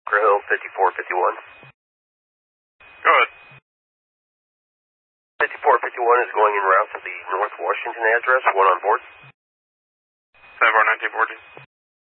Crow Hill 5451. Go ahead. 5451 is going en route to the North Washington address, one on board. 741914.